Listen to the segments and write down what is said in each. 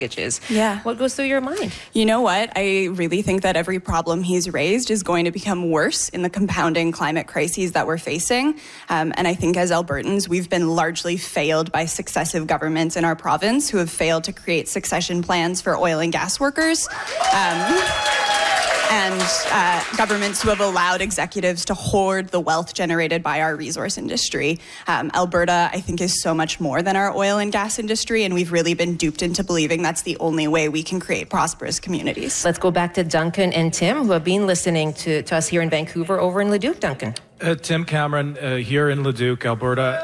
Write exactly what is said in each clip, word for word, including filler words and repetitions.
is. Yeah. What goes through your mind? You know what? I really think that every problem he's raised is going to become worse in the compounding climate crises that we're facing. Um, and I think as Albertans, we've been largely failed by successive governments in our province who have failed to create succession plans for oil and gas workers. Um, and uh, governments who have allowed executives to hoard the wealth generated by our resource industry. Um, Alberta, I think, is so much more than our oil and gas industry, and we've really been duped into believing that's the only way we can create prosperous communities. Let's go back to Duncan and Tim, who have been listening to, to us here in Vancouver, over in Leduc. Duncan. Uh, Tim Cameron, uh, here in Leduc, Alberta.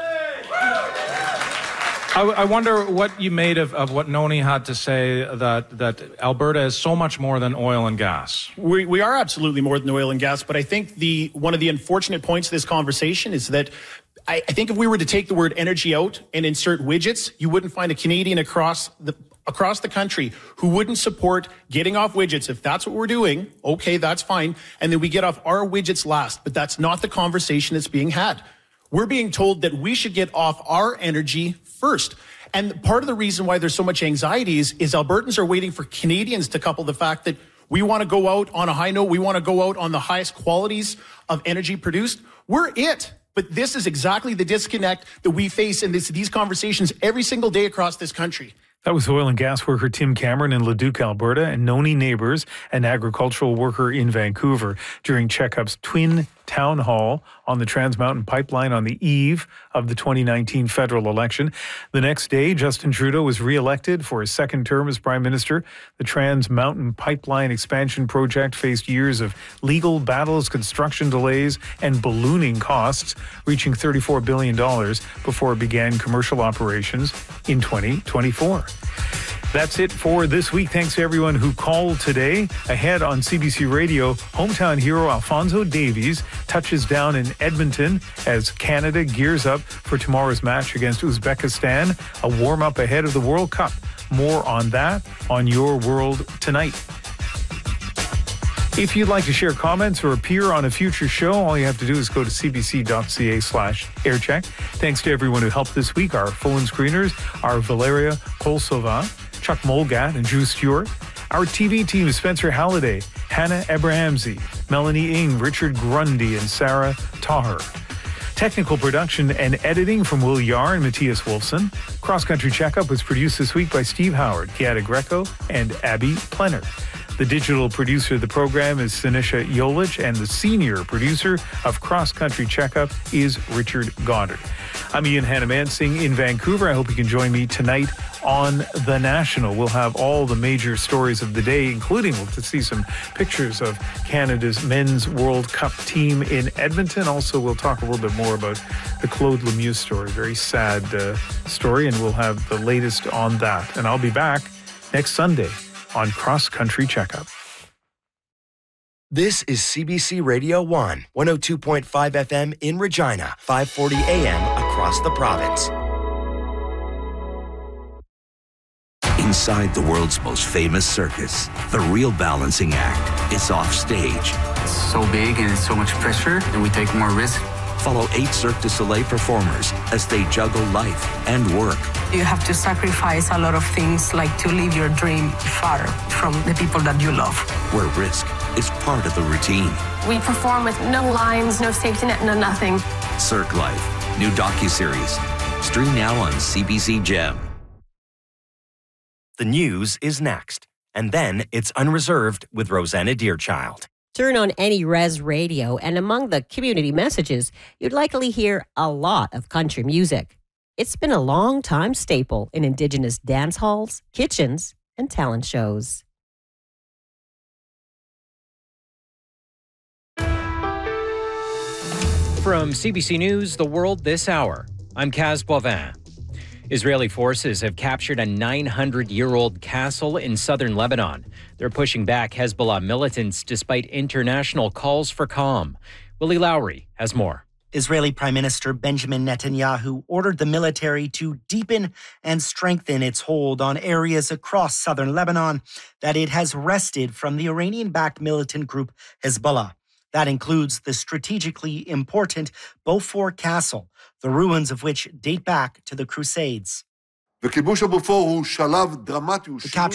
I, I wonder what you made of, of what Noni had to say, that, that Alberta is so much more than oil and gas. We, we are absolutely more than oil and gas, but I think the one of the unfortunate points of this conversation is that I, I think if we were to take the word energy out and insert widgets, you wouldn't find a Canadian across the across the country who wouldn't support getting off widgets. If that's what we're doing, okay, that's fine. And then we get off our widgets last, but that's not the conversation that's being had. We're being told that we should get off our energy first. And part of the reason why there's so much anxiety is, is Albertans are waiting for Canadians to couple the fact that we want to go out on a high note. We want to go out on the highest qualities of energy produced. We're it. But this is exactly the disconnect that we face in this, these conversations every single day across this country. That was oil and gas worker Tim Cameron in Leduc, Alberta, and Noni Neighbours, an agricultural worker in Vancouver, during Checkup's twin town hall on the Trans Mountain Pipeline on the eve of the twenty nineteen federal election. The next day, Justin Trudeau was re-elected for his second term as Prime Minister. The Trans Mountain Pipeline expansion project faced years of legal battles, construction delays, and ballooning costs, reaching thirty-four billion dollars before it began commercial operations in twenty twenty-four. That's it for this week. Thanks to everyone who called today. Ahead on C B C Radio, hometown hero Alphonso Davies touches down in Edmonton as Canada gears up for tomorrow's match against Uzbekistan, a warm-up ahead of the World Cup. More on that on Your World Tonight. If you'd like to share comments or appear on a future show, all you have to do is go to cbc.ca slash aircheck. Thanks to everyone who helped this week. Our phone screeners are Valeria Kolsova, Chuck Molgat, and Drew Stewart. Our T V team is Spencer Halliday, Hannah Abrahamsey, Melanie Ng, Richard Grundy, and Sarah Taher. Technical production and editing from Will Yar and Matthias Wolfson. Cross Country Checkup was produced this week by Steve Howard, Kiata Greco, and Abby Plenner. The digital producer of the program is Sinisha Yolich, and the senior producer of Cross Country Checkup is Richard Goddard. I'm Ian Hannamansing in Vancouver. I hope you can join me tonight on The National. We'll have all the major stories of the day, including we'll see some pictures of Canada's men's World Cup team in Edmonton. Also, we'll talk a little bit more about the Claude Lemieux story, very sad uh, story, and we'll have the latest on that. And I'll be back next Sunday on Cross Country Checkup. This is C B C Radio one, one oh two point five F M in Regina, five forty A M across the province. Inside the world's most famous circus, the real balancing act is off stage. It's so big and it's so much pressure that we take more risk. Follow eight Cirque du Soleil performers as they juggle life and work. You have to sacrifice a lot of things, like to live your dream far from the people that you love. Where risk is part of the routine. We perform with no lines, no safety net, no nothing. Cirque Life, new docuseries. Stream now on C B C Gem. The news is next, and then it's Unreserved with Rosanna Deerchild. Turn on any res radio, and among the community messages, you'd likely hear a lot of country music. It's been a long-time staple in Indigenous dance halls, kitchens, and talent shows. From C B C News, The World This Hour, I'm Kaz Boivin. Israeli forces have captured a nine hundred year old castle in southern Lebanon. They're pushing back Hezbollah militants despite international calls for calm. Willie Lowry has more. Israeli Prime Minister Benjamin Netanyahu ordered the military to deepen and strengthen its hold on areas across southern Lebanon that it has wrested from the Iranian-backed militant group Hezbollah. That includes the strategically important Beaufort Castle, the ruins of which date back to the Crusades. The capture